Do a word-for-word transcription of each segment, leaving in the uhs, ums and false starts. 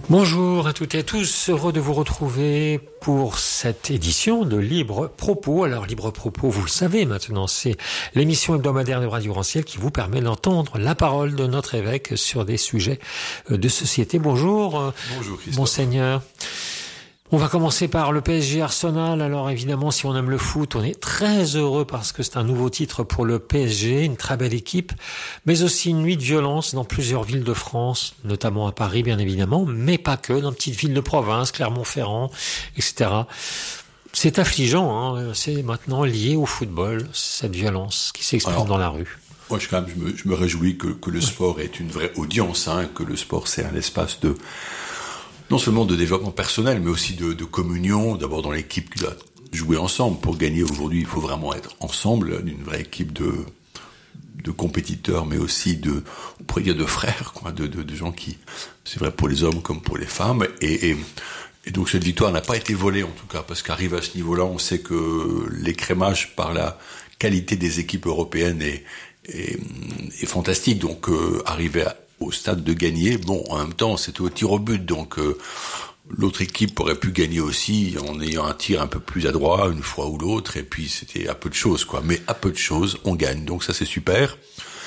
Bonjour à toutes et à tous, heureux de vous retrouver pour cette édition de Libre Propos. Alors Libre Propos, vous le savez maintenant, c'est l'émission hebdomadaire de Radio Grand-Ciel qui vous permet d'entendre la parole de notre évêque sur des sujets de société. Bonjour, Bonjour Christophe. Monseigneur. On va commencer par le P S G Arsenal. Alors évidemment, si on aime le foot, on est très heureux parce que c'est un nouveau titre pour le P S G, une très belle équipe, mais aussi une nuit de violence dans plusieurs villes de France, notamment à Paris bien évidemment, mais pas que, dans de petites villes de province, Clermont-Ferrand, et cetera. C'est affligeant, hein. C'est maintenant lié au football, cette violence qui s'exprime Alors, dans la rue. Moi, je, quand même, je, me, je me réjouis que, que le sport ait une vraie audience, hein, que le sport c'est un espace de non seulement de développement personnel, mais aussi de, de communion, d'abord dans l'équipe qui doit jouer ensemble. Pour gagner aujourd'hui, il faut vraiment être ensemble, une vraie équipe de, de compétiteurs, mais aussi de, on pourrait dire de frères, quoi, de, de, de gens qui, c'est vrai pour les hommes comme pour les femmes. Et, et, et donc cette victoire n'a pas été volée, en tout cas, parce qu'arrive à ce niveau-là, on sait que l'écrémage par la qualité des équipes européennes est, est, est fantastique. Donc euh, arriver à au stade de gagner, bon, en même temps, c'était au tir au but, donc euh, l'autre équipe aurait pu gagner aussi en ayant un tir un peu plus adroit une fois ou l'autre, et puis c'était à peu de choses, quoi. Mais à peu de choses, on gagne, donc ça c'est super.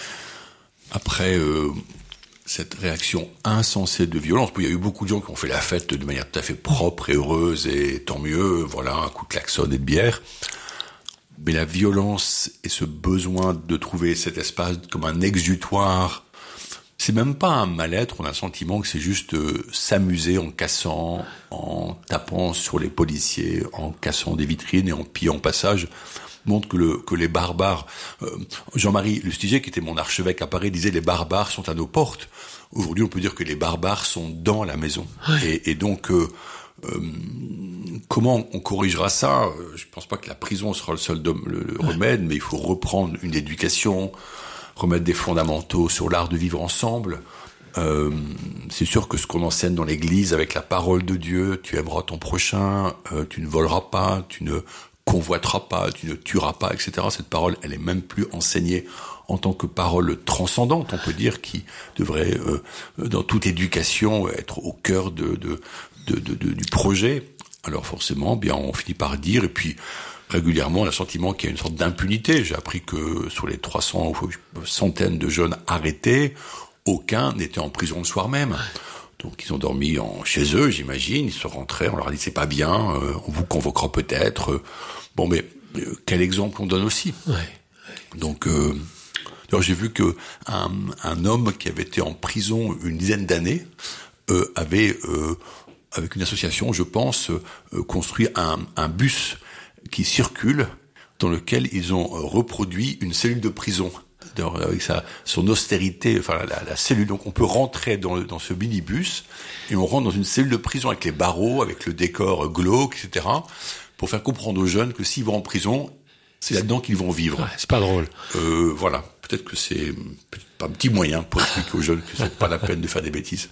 Après euh, cette réaction insensée de violence, il y a eu beaucoup de gens qui ont fait la fête de manière tout à fait propre et heureuse, et tant mieux, voilà, un coup de klaxon et de bière. Mais la violence et ce besoin de trouver cet espace comme un exutoire, c'est même pas un mal-être, on a le sentiment que c'est juste euh, s'amuser en cassant, en tapant sur les policiers, en cassant des vitrines et en pillant au passage, montre que, le, que les barbares... Euh, Jean-Marie Lustiger, qui était mon archevêque à Paris, disait « les barbares sont à nos portes ». Aujourd'hui, on peut dire que les barbares sont dans la maison. Ouais. Et, et donc, euh, euh, comment on corrigera ça ? Je pense pas que la prison sera le seul dom- le, le remède, ouais. Mais il faut reprendre une éducation, remettre des fondamentaux sur l'art de vivre ensemble. Euh, c'est sûr que ce qu'on enseigne dans l'église avec la parole de Dieu, tu aimeras ton prochain, euh, tu ne voleras pas, tu ne convoiteras pas, tu ne tueras pas, et cetera. Cette parole, elle est même plus enseignée en tant que parole transcendante, on peut dire, qui devrait, euh, dans toute éducation, être au cœur de, de, de, de, de, du projet. Alors forcément, bien, on finit par dire, et puis régulièrement, on a le sentiment qu'il y a une sorte d'impunité. J'ai appris que sur les trois cents centaines de jeunes arrêtés, aucun n'était en prison le soir même. Donc ils ont dormi en, chez eux, j'imagine. Ils sont rentrés, on leur a dit c'est pas bien, euh, on vous convoquera peut-être. Bon, mais euh, quel exemple on donne aussi. Ouais. Donc, euh, alors j'ai vu que un, un homme qui avait été en prison une dizaine d'années euh, avait, euh, avec une association, je pense, euh, construit un, un bus qui circule, dans lequel ils ont reproduit une cellule de prison, avec sa, son austérité, enfin la, la cellule. Donc on peut rentrer dans, le, dans ce minibus, et on rentre dans une cellule de prison avec les barreaux, avec le décor glauque, et cetera, pour faire comprendre aux jeunes que s'ils vont en prison, c'est là-dedans qu'ils vont vivre. Ouais, c'est pas drôle. Euh, voilà, peut-être que c'est peut-être un petit moyen pour expliquer aux jeunes que c'est pas la peine de faire des bêtises.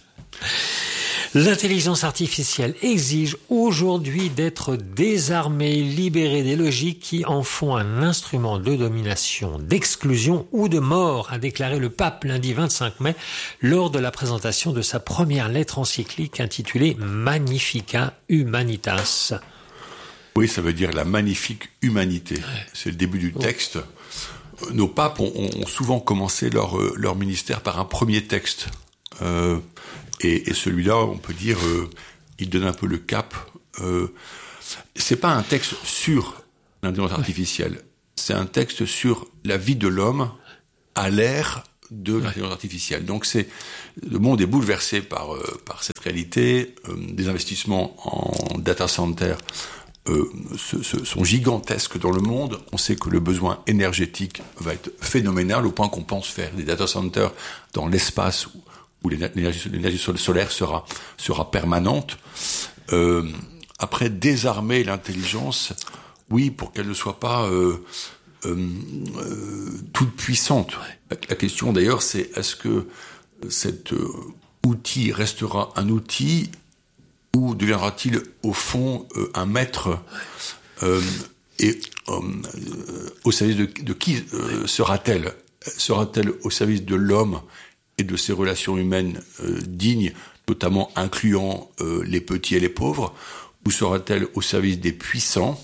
L'intelligence artificielle exige aujourd'hui d'être désarmée, libérée des logiques qui en font un instrument de domination, d'exclusion ou de mort, a déclaré le pape lundi vingt-cinq mai lors de la présentation de sa première lettre encyclique intitulée Magnificat Humanitas. Oui, ça veut dire la magnifique humanité. C'est le début du texte. Nos papes ont, ont souvent commencé leur, leur ministère par un premier texte. Euh, Et, et celui-là, on peut dire, euh, il donne un peu le cap. Euh, c'est pas un texte sur l'intelligence artificielle, c'est un texte sur la vie de l'homme à l'ère de l'intelligence artificielle. Donc c'est le monde est bouleversé par euh, par cette réalité. Euh, des investissements en data center euh, se, se, sont gigantesques dans le monde. On sait que le besoin énergétique va être phénoménal au point qu'on pense faire des data centers dans l'espace où où l'énergie, l'énergie solaire sera, sera permanente. Euh, après, désarmer l'intelligence, oui, pour qu'elle ne soit pas euh, euh, euh, toute puissante. La, la question d'ailleurs, c'est est-ce que cet euh, outil restera un outil ou deviendra-t-il au fond euh, un maître euh, et euh, au service de, de qui euh, sera-t-elle ? Sera-t-elle au service de l'homme et de ces relations humaines euh, dignes notamment incluant euh, les petits et les pauvres, ou sera-t-elle au service des puissants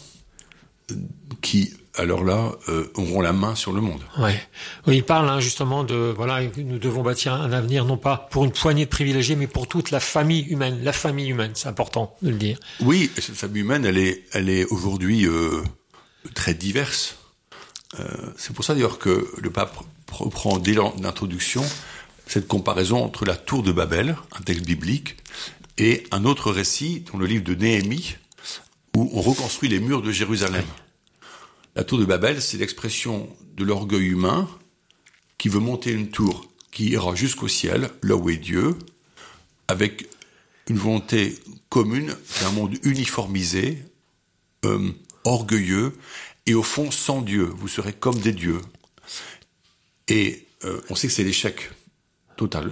qui, alors là, euh, auront la main sur le monde? Ouais. Oui, il parle hein, justement de voilà, nous devons bâtir un avenir non pas pour une poignée de privilégiés, mais pour toute la famille humaine. La famille humaine, c'est important de le dire. Oui, cette famille humaine, elle est, elle est aujourd'hui euh, très diverse. Euh, c'est pour ça d'ailleurs que le pape reprend dès l'introduction cette comparaison entre la tour de Babel, un texte biblique, et un autre récit dans le livre de Néhémie, où on reconstruit les murs de Jérusalem. La tour de Babel, c'est l'expression de l'orgueil humain qui veut monter une tour qui ira jusqu'au ciel, là où est Dieu, avec une volonté commune d'un monde uniformisé, euh, orgueilleux, et au fond sans Dieu. Vous serez comme des dieux. Et euh, on sait que c'est l'échec total.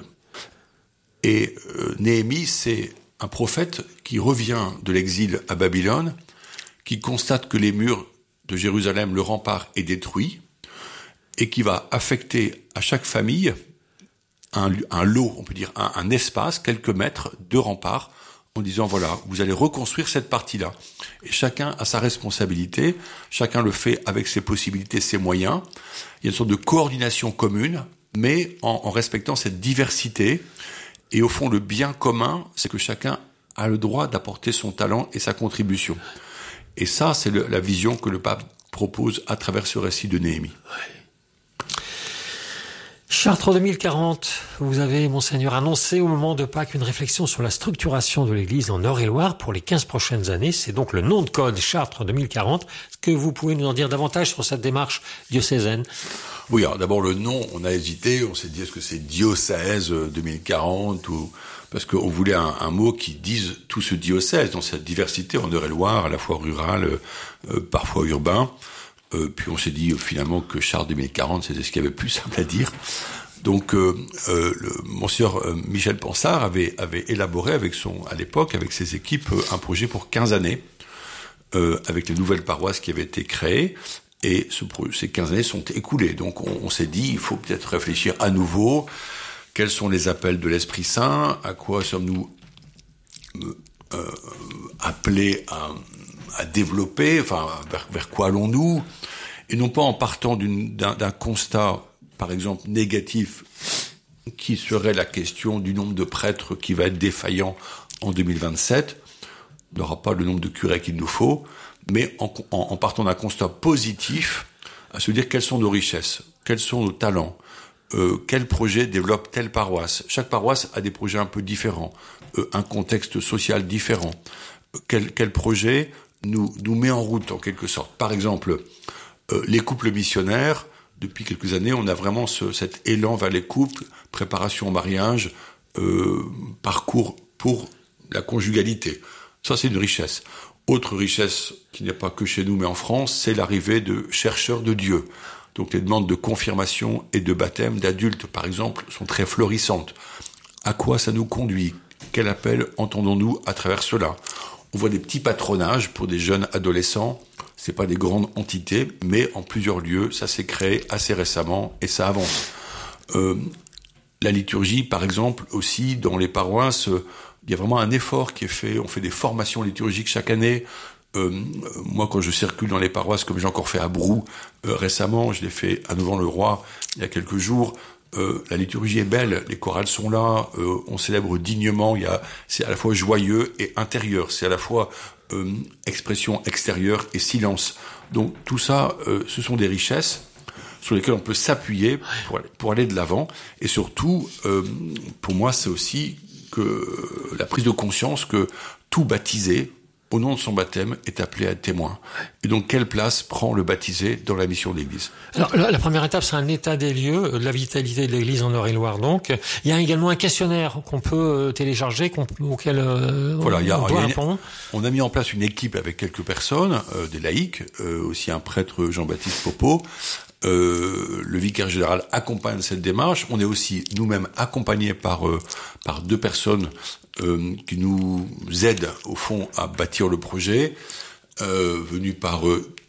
Et euh, Néhémie, c'est un prophète qui revient de l'exil à Babylone, qui constate que les murs de Jérusalem, le rempart, est détruit, et qui va affecter à chaque famille un, un lot, on peut dire un, un espace, quelques mètres de rempart, en disant voilà, vous allez reconstruire cette partie-là. Et chacun a sa responsabilité, chacun le fait avec ses possibilités, ses moyens. Il y a une sorte de coordination commune, mais en, en respectant cette diversité. Et au fond, le bien commun, c'est que chacun a le droit d'apporter son talent et sa contribution. Et ça, c'est le, la vision que le pape propose à travers ce récit de Néhémie. Ouais. Chartres deux mille quarante, vous avez, Monseigneur, annoncé au moment de Pâques une réflexion sur la structuration de l'Église en Eure-et-Loire pour les quinze prochaines années. C'est donc le nom de code Chartres deux mille quarante. Est-ce que vous pouvez nous en dire davantage sur cette démarche diocésaine? Oui, alors d'abord le nom, on a hésité, on s'est dit est-ce que c'est diocèse deux mille quarante ou... Parce qu'on voulait un, un mot qui dise tout ce diocèse, dans cette diversité en Eure-et-Loire, à la fois rural, euh, parfois urbain. Euh, puis on s'est dit euh, finalement que Chartres deux mille quarante, c'était ce qu'il y avait plus simple à dire. Donc, euh, euh, le, Monseigneur euh, Michel Pensard avait, avait élaboré avec son, à l'époque, avec ses équipes, euh, un projet pour quinze années, euh, avec les nouvelles paroisses qui avaient été créées. Et ce, ces quinze années sont écoulées. Donc on, on s'est dit, il faut peut-être réfléchir à nouveau. Quels sont les appels de l'Esprit Saint? À quoi sommes-nous euh, appelés à, à développer? Enfin, vers, vers quoi allons-nous? Et non pas en partant d'une, d'un, d'un constat, par exemple, négatif, qui serait la question du nombre de prêtres qui va être défaillant en deux mille vingt-sept. On n'aura pas le nombre de curés qu'il nous faut, mais en, en, en partant d'un constat positif, à se dire quelles sont nos richesses, quels sont nos talents, Euh, quel projet développe telle paroisse. Chaque paroisse a des projets un peu différents, euh, un contexte social différent. Euh, quel, quel projet nous, nous met en route en quelque sorte. Par exemple, euh, les couples missionnaires, depuis quelques années, on a vraiment ce, cet élan vers les couples, préparation au mariage, euh, parcours pour la conjugalité. Ça, c'est une richesse. Autre richesse qui n'est pas que chez nous, mais en France, c'est l'arrivée de chercheurs de Dieu. Donc les demandes de confirmation et de baptême d'adultes, par exemple, sont très florissantes. À quoi ça nous conduit? Quel appel entendons-nous à travers cela? On voit des petits patronages pour des jeunes adolescents. C'est pas des grandes entités, mais en plusieurs lieux, ça s'est créé assez récemment et ça avance. Euh, la liturgie, par exemple, aussi dans les paroisses, euh, il y a vraiment un effort qui est fait. On fait des formations liturgiques chaque année. Euh, moi, quand je circule dans les paroisses, comme j'ai encore fait à Brou euh, récemment, je l'ai fait à Nogent-le-Roi il y a quelques jours. Euh, la liturgie est belle, les chorales sont là, euh, on célèbre dignement. Il y a, c'est à la fois joyeux et intérieur, c'est à la fois euh, expression extérieure et silence. Donc tout ça, euh, ce sont des richesses sur lesquelles on peut s'appuyer pour aller, pour aller de l'avant. Et surtout, euh, pour moi, c'est aussi que la prise de conscience que tout baptisé, au nom de son baptême, est appelé à être témoin. Et donc, quelle place prend le baptisé dans la mission de l'Église? Alors, la, la première étape, c'est un état des lieux, de la vitalité de l'Église en Eure-et-Loire. Donc, il y a également un questionnaire qu'on peut télécharger, qu'on, auquel euh, voilà, on, il y a, on doit il y a, répondre. On a mis en place une équipe avec quelques personnes, euh, des laïcs, euh, aussi un prêtre Jean-Baptiste Popo. Euh, le vicaire général accompagne cette démarche. On est aussi nous-mêmes accompagnés par euh, par deux personnes euh, qui nous aident au fond à bâtir le projet, euh, venues par euh,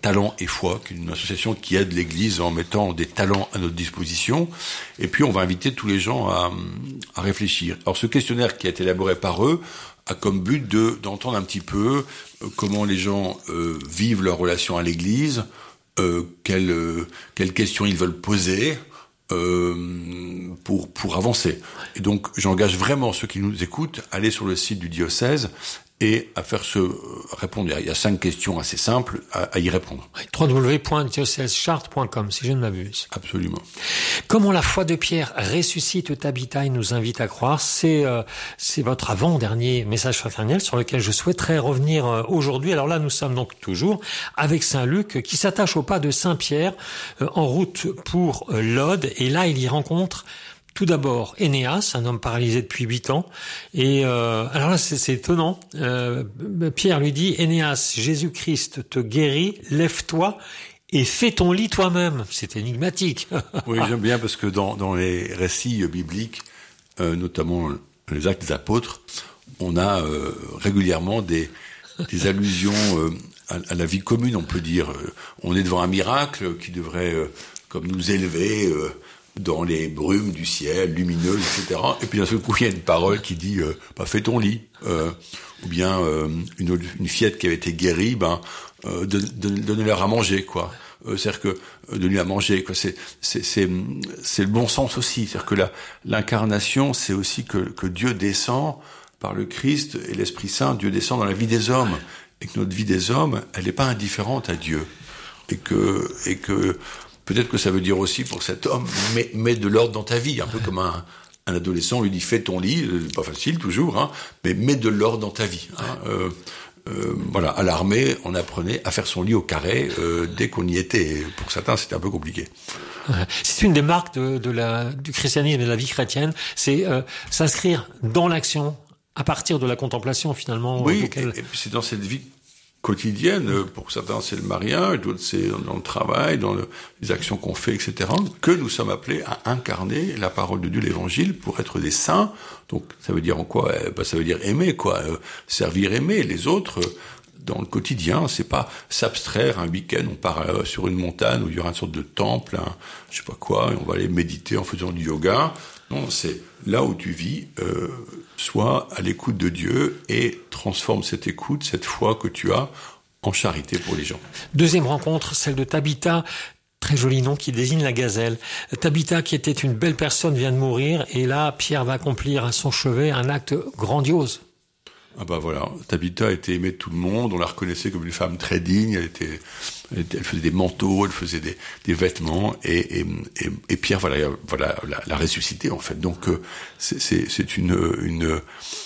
Talent et Foi, qui est une association qui aide l'Église en mettant des talents à notre disposition. Et puis, on va inviter tous les gens à, à réfléchir. Alors, ce questionnaire qui a été élaboré par eux a comme but de, d'entendre un petit peu euh, comment les gens euh, vivent leur relation à l'Église, euh, quelles, euh, quelles questions ils veulent poser, Euh, pour pour avancer. Et donc j'engage vraiment ceux qui nous écoutent à aller sur le site du diocèse et à faire se répondre. Il y a cinq questions assez simples à, à y répondre. w w w point diocèse chartres point com si je ne m'abuse. Absolument. Comment la foi de Pierre ressuscite Tabitha, il nous invite à croire. C'est euh, c'est votre avant-dernier message fraternel sur lequel je souhaiterais revenir euh, aujourd'hui. Alors là, nous sommes donc toujours avec Saint Luc qui s'attache au pas de Saint Pierre euh, en route pour euh, Lode. Et là, il y rencontre tout d'abord Énéas, un homme paralysé depuis huit ans. Et euh, alors là, c'est, c'est étonnant. Euh, Pierre lui dit, Énéas, Jésus-Christ te guérit, lève-toi et fais ton lit toi-même. C'est énigmatique. Oui, j'aime bien parce que dans, dans les récits bibliques, euh, notamment les Actes des Apôtres, on a euh, régulièrement des, des allusions euh, à, à la vie commune, on peut dire. On est devant un miracle qui devrait, euh, comme nous élever euh, dans les brumes du ciel, lumineuses, et cetera. Et puis d'un seul coup, il y a une parole qui dit euh, bah, « fais ton lit euh, ». Ou bien euh, une, une fillette qui avait été guérie, ben, euh, donnez-leur à manger, quoi. Euh, c'est-à-dire que euh, donner à manger, quoi. C'est, c'est, c'est, c'est le bon sens aussi. C'est-à-dire que la, l'incarnation, c'est aussi que, que Dieu descend par le Christ et l'Esprit Saint. Dieu descend dans la vie des hommes et que notre vie des hommes, elle n'est pas indifférente à Dieu. Et que, et que peut-être que ça veut dire aussi pour cet homme, mets, mets de l'ordre dans ta vie, un peu comme un, un adolescent lui dit fais ton lit, c'est pas facile toujours, hein, mais mets de l'ordre dans ta vie. Hein, euh, euh, voilà, à l'armée, on apprenait à faire son lit au carré euh, dès qu'on y était. Et pour certains, c'était un peu compliqué. C'est une des marques de, de la, du christianisme et de la vie chrétienne, c'est euh, s'inscrire dans l'action à partir de la contemplation finalement. Oui, auquel... et, et puis c'est dans cette vie quotidienne, pour certains c'est le mariage, d'autres c'est dans le travail, dans le, les actions qu'on fait, et cetera, que nous sommes appelés à incarner la parole de Dieu, l'évangile, pour être des saints. Donc ça veut dire en quoi eh ben, ça veut dire aimer, quoi, euh, servir, aimer les autres euh, dans le quotidien. C'est pas s'abstraire un week-end, on part euh, sur une montagne où il y aura une sorte de temple, un, je sais pas quoi, et on va aller méditer en faisant du yoga. Non, c'est là où tu vis, euh, sois à l'écoute de Dieu et transforme cette écoute, cette foi que tu as en charité pour les gens. Deuxième rencontre, celle de Tabitha, très joli nom qui désigne la gazelle. Tabitha, qui était une belle personne, vient de mourir et là, Pierre va accomplir à son chevet un acte grandiose. Ah bah voilà, Tabitha était aimée de tout le monde, on la reconnaissait comme une femme très digne, elle était, elle, était, elle faisait des manteaux, elle faisait des, des vêtements, et, et, et, et Pierre voilà, voilà la, la ressuscité en fait. Donc c'est, c'est, c'est une, une,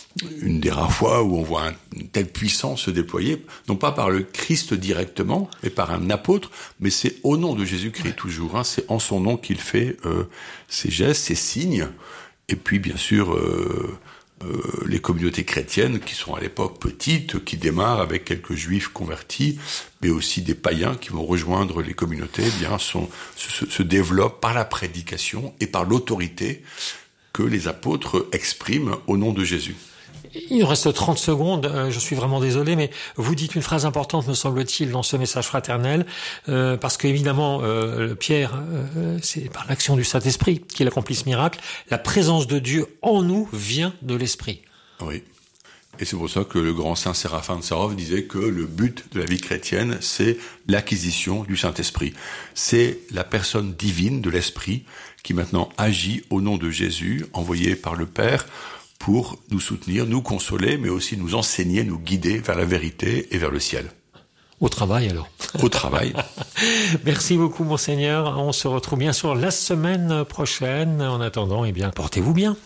une des rares fois où on voit un, une telle puissance se déployer, non pas par le Christ directement, mais par un apôtre, mais c'est au nom de Jésus-Christ toujours. Hein, c'est en son nom qu'il fait euh, ses gestes, ses signes, et puis bien sûr. Euh, Euh, les communautés chrétiennes qui sont à l'époque petites, qui démarrent avec quelques juifs convertis, mais aussi des païens qui vont rejoindre les communautés, eh bien sont, se, se développent par la prédication et par l'autorité que les apôtres expriment au nom de Jésus. Il nous reste trente secondes, euh, je suis vraiment désolé, mais vous dites une phrase importante, me semble-t-il, dans ce message fraternel, euh, parce qu'évidemment, euh, Pierre, euh, c'est par l'action du Saint-Esprit qu'il accomplit ce miracle. La présence de Dieu en nous vient de l'Esprit. Oui. Et c'est pour ça que le grand saint Séraphin de Sarov disait que le but de la vie chrétienne, c'est l'acquisition du Saint-Esprit. C'est la personne divine de l'Esprit qui maintenant agit au nom de Jésus, envoyé par le Père, pour nous soutenir, nous consoler, mais aussi nous enseigner, nous guider vers la vérité et vers le ciel. Au travail alors. Au travail. Merci beaucoup Monseigneur. On se retrouve bien sûr la semaine prochaine. En attendant, eh bien, portez-vous bien.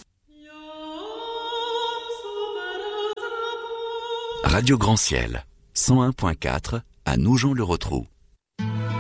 Radio Grand Ciel, cent un point quatre à Nogent-le-Rotrou.